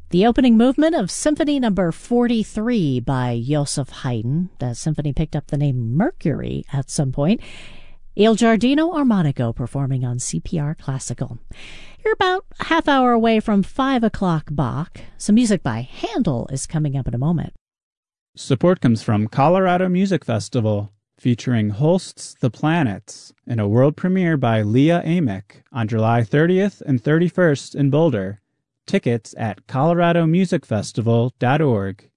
The opening movement of Symphony Number 43 by Joseph Haydn. The symphony picked up the name Mercury at some point. Il Giardino Armonico performing on CPR Classical. You're about a half hour away from 5 o'clock Bach. Some music by Handel is coming up in a moment. Support comes from Colorado Music Festival, featuring Holst's The Planets, and a world premiere by Leah Amick on July 30th and 31st in Boulder. Tickets at coloradomusicfestival.org.